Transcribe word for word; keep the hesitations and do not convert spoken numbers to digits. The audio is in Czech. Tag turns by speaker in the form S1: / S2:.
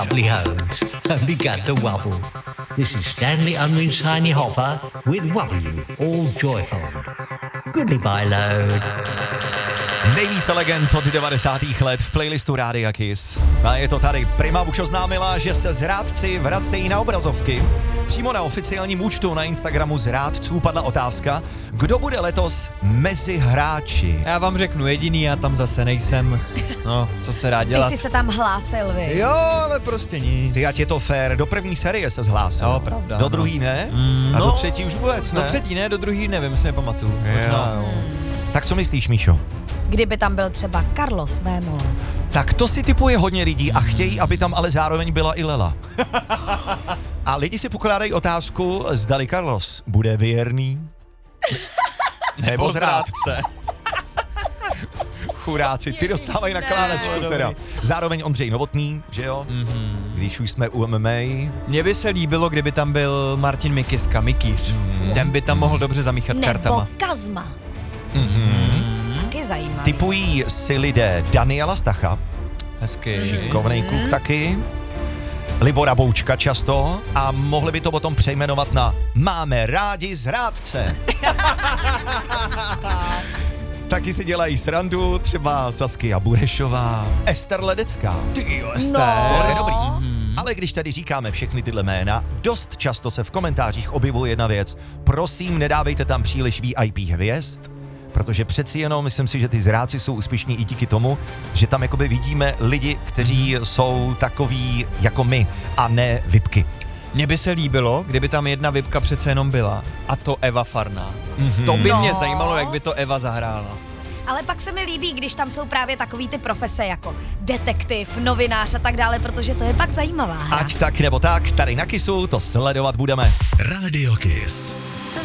S1: lovely host and began to wobble. This is Stanley Unwin's Tiny Hoffer with W, all joyful. Goodbye, load.
S2: Nejvíce legend od devadesátých let v playlistu Rádia Kiss. A je to tady. Prima už oznámila, že se zrádci vracejí na obrazovky. Přímo na oficiálním účtu na Instagramu zrádců padla otázka, kdo bude letos mezi hráči.
S3: Já vám řeknu jediný, já tam zase nejsem. No, co se dá dělat.
S4: Ty jsi se tam hlásil, vy.
S3: Jo, ale prostě nic.
S2: Ty, ať je to fér, do první série se zhlásil.
S3: Jo, pravda.
S2: Do
S3: no.
S2: druhý ne?
S3: Mm,
S2: A
S3: no,
S2: do třetí už vůbec ne?
S3: Do třetí ne, do druhý nevím, si nepamatuju. Možná, jo.
S2: Tak co myslíš, Míšo?
S4: Kdyby tam byl třeba Carlos Vémola.
S2: Tak to si typuje hodně lidí a chtějí, aby tam ale zároveň byla i Lela. A lidi si pokládají otázku, zdali Carlos bude věrný nebo zrádce. Churáci, ty dostávají na kládačku teda. Zároveň Ondřej Novotný, že jo? Mm-hmm. Když už jsme u M M A.
S3: Mně by se líbilo, kdyby tam byl Martin Mikiska, Mikýř. Mm. Ten by tam mohl dobře zamíchat
S4: Nebo
S3: kartama.
S4: Kazma.
S2: Mm-hmm.
S4: Taky zajímavý.
S2: Typují si lidé Daniela Stacha,
S3: Hezky.
S2: šikovnej kluk taky, Libora Boučka často a mohli by to potom přejmenovat na Máme rádi zrádce. Taky si dělají srandu třeba Saskia Burešová, Ester Ledecká.
S3: Ty
S4: No.
S2: To je dobrý. Mm-hmm. Ale když tady říkáme všechny tyhle jména, dost často se v komentářích objevuje jedna věc. Prosím, nedávejte tam příliš V I P hvězd, protože přeci jenom myslím si, že ty zrádci jsou úspěšní i díky tomu, že tam jakoby vidíme lidi, kteří jsou takový jako my a ne vipky.
S3: Mně by se líbilo, kdyby tam jedna vipka přece jenom byla, a to Eva Farná. Mm-hmm. To by
S4: No.
S3: mě zajímalo, jak by to Eva zahrála.
S4: Ale pak se mi líbí, když tam jsou právě takový ty profese jako detektiv, novinář a tak dále, protože to je pak zajímavá hra.
S2: Ať tak nebo tak, tady na Kissu to sledovat budeme.
S5: Radio Kiss.